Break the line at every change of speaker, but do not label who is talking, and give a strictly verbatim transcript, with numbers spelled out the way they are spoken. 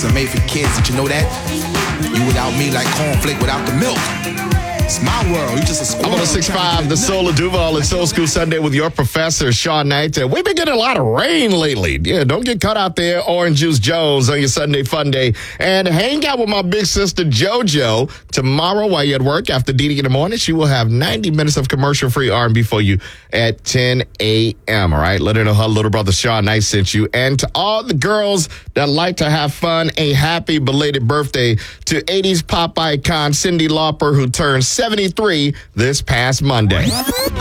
products are made for kids. Did you know that? You without me like cornflake without the milk. It's my world. You just a squirrel.
I'm on a six five, the Soul of Duval and Soul School Sunday with your professor, Sean Knight. Uh, we've been getting a lot of rain lately. Yeah, don't get caught out there, Orange Juice Jones, on your Sunday fun day. And hang out with my big sister, JoJo, tomorrow while you're at work after D D in the morning. She will have ninety minutes of commercial-free R and B for you at ten a.m., all right? Let her know her little brother, Sean Knight, sent you. And to all the girls that like to have fun, a happy belated birthday to eighties pop icon Cyndi Lauper, who turned seventy-three this past Monday.